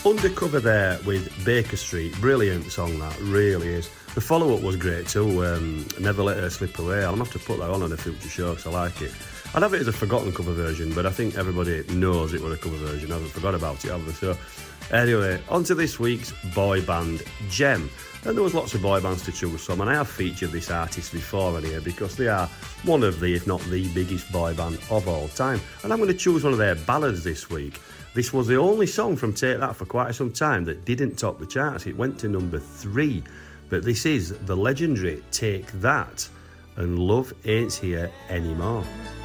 Undercover there with Baker Street. Brilliant song, that really is. The follow-up was great too, Never Let Her Slip Away. I'll have to put that on a future show because I like it. I'd have it as a forgotten cover version, but I think everybody knows it was a cover version. I haven't forgot about it, have they? So anyway, on to this week's boy band, Gem. And there was lots of boy bands to choose from, and I have featured this artist before in here because they are one of the, if not the biggest boy band of all time. And I'm going to choose one of their ballads this week. This was the only song from Take That for quite some time that didn't top the charts. It went to number 3. But this is the legendary Take That and Love Ain't Here Anymore.